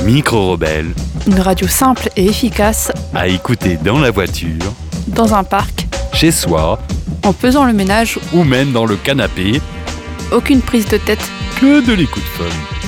Micro-Rebelle, Une radio simple et efficace à écouter dans la voiture, dans un parc, chez soi en faisant le ménage, ou même dans le canapé, aucune prise de tête. que de l'écoute fun.